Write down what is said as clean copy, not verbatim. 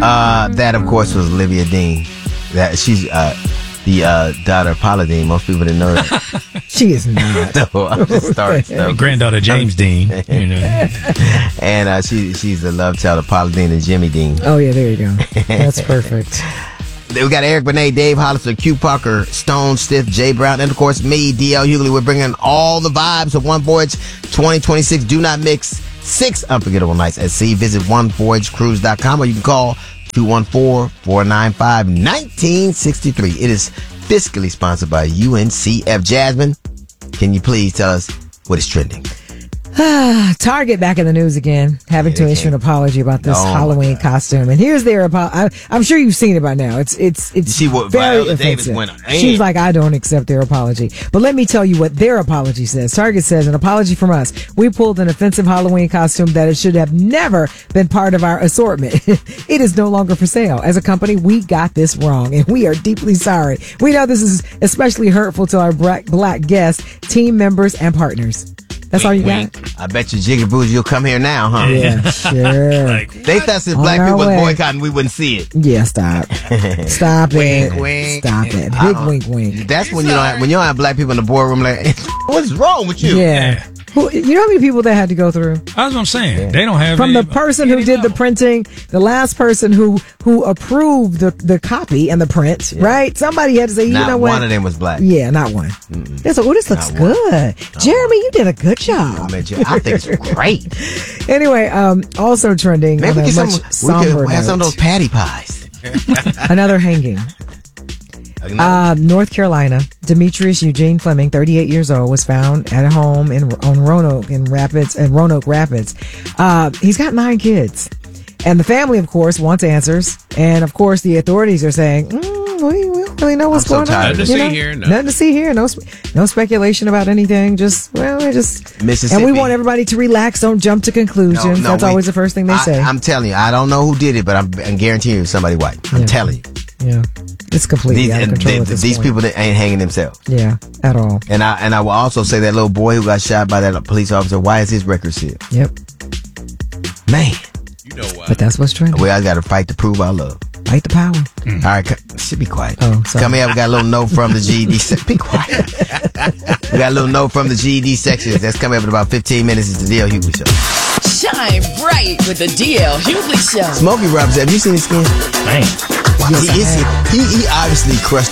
That, of course, was Olivia Dean. That she's the daughter of Paula Dean. Most people didn't know that. She is not. No, I'm just starting stuff. Granddaughter James Dean. You know. And she's the love child of Paula Dean and Jimmy Dean. Oh, yeah, there you go. That's perfect. We got Eric Benet, Dave Hollister, Q Parker, Stone Stiff, Jay Brown, and of course me, DL Hughley. We're bringing all the vibes of One Voyage 2026. Do not mix 6 unforgettable nights at sea. Visit onevoyagecruise.com or you can call 214-495-1963. It is fiscally sponsored by UNCF. Jasmine, can you please tell us what is trending? Target back in the news again, having to issue an apology about this Halloween costume. And here's their apology. I'm sure you've seen it by now. It's very offensive. She's like, I don't accept their apology. But let me tell you what their apology says. Target says, an apology from us. We pulled an offensive Halloween costume that it should have never been part of our assortment. It is no longer for sale. As a company, we got this wrong and we are deeply sorry. We know this is especially hurtful to our black guests, team members, and partners. That's all you got? I bet you Jiggy Bougie will come here now, huh? Yeah, sure. They thought if black people was boycotting, we wouldn't see it. Yeah, stop. Stop wink, it. wink. Stop it. Big wink, wink. That's when you don't have black people in the boardroom like, what's wrong with you? Yeah. You know how many people they had to go through? That's what I'm saying. Yeah. They don't have from the person who did the printing, the last person who approved the copy and the print, right? Somebody had to say, you know what? Not one of them was black. Yeah, not one. They said, this looks good. Jeremy, you did a good job. I think it's great. Anyway, also trending. Maybe we could have some of those patty pies. Another hanging. North Carolina, Demetrius Eugene Fleming, 38 years old, was found at a home in Roanoke Rapids. He's got 9 kids. And the family, of course, wants answers. And, of course, the authorities are saying, we don't really know what's going on. Nothing to see here. Nothing to see here. No speculation about anything. Mississippi. And we want everybody to relax. Don't jump to conclusions. That's always the first thing they say. I'm telling you, I don't know who did it, but I'm guaranteeing you somebody white. I'm telling you. Yeah. It's completely out of control at this these point. people that ain't hanging themselves. Yeah, at all. And I will also say that little boy who got shot by that police officer, why is his record sealed? Yep. Man. You know why. But that's what's trending. We all got to fight to prove our love. Fight the power. All right, should be quiet. Oh, sorry. Come here, we got a little note from the GED section. Be quiet. We got a little note from the GED section. That's coming up in about 15 minutes. It's the DL Hughley Show. Shine bright with the DL Hughley Show. Smokey Robinson, have you seen his skin? Man. He obviously crushed